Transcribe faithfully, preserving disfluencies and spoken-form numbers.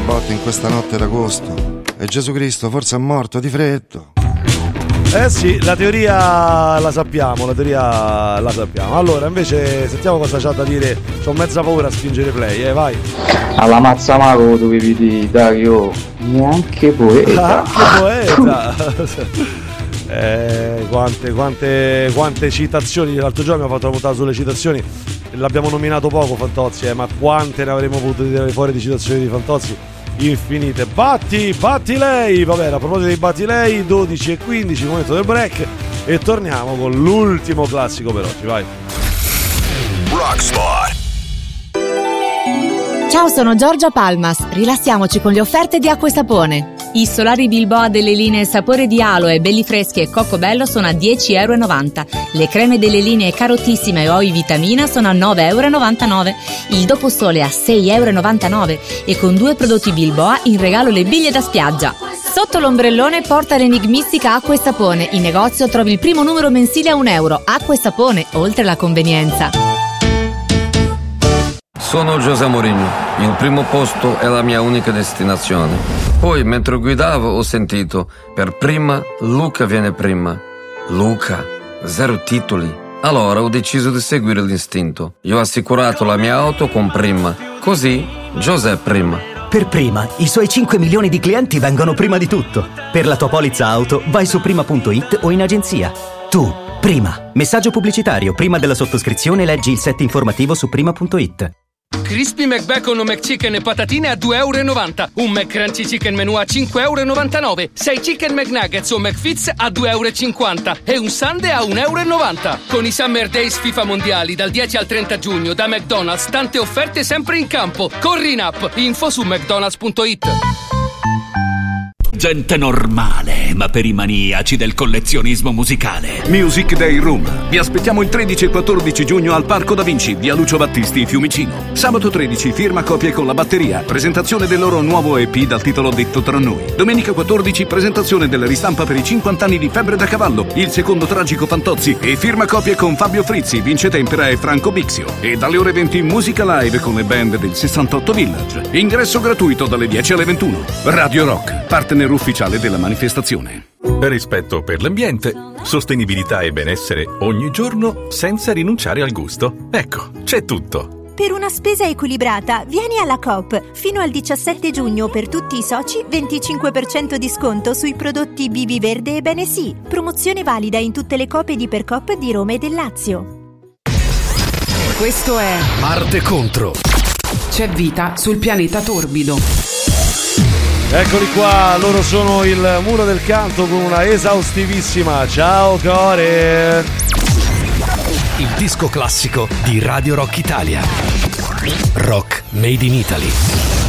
botte in questa notte d'agosto e Gesù Cristo forse è morto di freddo. Eh sì, la teoria la sappiamo, la teoria la sappiamo. Allora, invece, sentiamo cosa c'ha da dire. C'ho mezza paura a spingere play, eh, vai. Alla mazza mago dovevi dire, Dario, neanche poeta. Anche poeta. eh, quante, quante, quante citazioni. L'altro giorno abbiamo fatto la puntata sulle citazioni. L'abbiamo nominato poco Fantozzi, eh, ma quante ne avremmo potuto tirare fuori di citazioni di Fantozzi? Infinite. Batti, batti lei. Vabbè, a proposito di batti lei, dodici e quindici, momento del break e torniamo con l'ultimo classico per oggi, vai. Rockspot. Ciao, sono Giorgia Palmas. Rilassiamoci con le offerte di Acqua e Sapone. I solari Bilboa delle linee Sapore di Aloe, Belli Freschi e Coccobello sono a dieci e novanta euro. Le creme delle linee Carotissima e Oi Vitamina sono a nove e novantanove euro. Il Doposole a sei e novantanove euro e con due prodotti Bilboa in regalo le biglie da spiaggia. Sotto l'ombrellone porta l'enigmistica Acqua e Sapone. In negozio trovi il primo numero mensile a un euro. Acqua e Sapone, oltre la convenienza. Sono José Mourinho, il primo posto è la mia unica destinazione. Poi, mentre guidavo, ho sentito, per prima, Luca viene prima. Luca, zero titoli. Allora ho deciso di seguire l'istinto. Io ho assicurato la mia auto con Prima. Così, José prima. Per Prima, i suoi cinque milioni di clienti vengono prima di tutto. Per la tua polizza auto, vai su prima punto it o in agenzia. Tu, Prima. Messaggio pubblicitario. Prima della sottoscrizione leggi il set informativo su prima punto it. Crispy McBacon o McChicken e patatine a due e novanta euro. Un McCrunchy Chicken Menù a cinque e novantanove euro. sei Chicken McNuggets o McFits a due e cinquanta euro. E un Sundae a un e novanta euro. Con i Summer Days FIFA Mondiali dal dieci al trenta giugno da McDonald's, tante offerte sempre in campo. Corri in app. Info su mcdonalds punto it. Gente normale, ma per i maniaci del collezionismo musicale. Music Day Room. Vi aspettiamo il tredici e quattordici giugno al Parco Da Vinci, via Lucio Battisti, Fiumicino. Sabato tredici, firma copie con la batteria. Presentazione del loro nuovo E P dal titolo Detto tra noi. Domenica quattordici, presentazione della ristampa per i cinquanta anni di Febbre da Cavallo, il secondo tragico Fantozzi e firma copie con Fabio Frizzi, Vince Tempera e Franco Bixio. E dalle ore venti musica live con le band del sessantotto Village. Ingresso gratuito dalle dieci alle ventuno. Radio Rock, partner ufficiale della manifestazione. Rispetto per l'ambiente, sostenibilità e benessere ogni giorno senza rinunciare al gusto. Ecco, c'è tutto. Per una spesa equilibrata, vieni alla Coop. Fino al diciassette giugno per tutti i soci, venticinque per cento di sconto sui prodotti B B Verde e Bene Sì. Promozione valida in tutte le Coop di Ipercoop di Roma e del Lazio. Questo è Marte contro. C'è vita sul pianeta torbido. Eccoli qua, loro sono il Muro del Canto con una esaustivissima Ciao Core. Il disco classico di Radio Rock Italia. Rock Made in Italy.